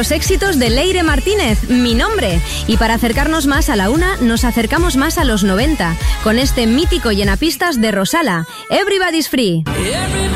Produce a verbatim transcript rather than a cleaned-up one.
los éxitos de Leire Martínez, Mi Nombre. Y para acercarnos más a la una, nos acercamos más a los noventa, con este mítico llenapistas de Rosala, Everybody's Free.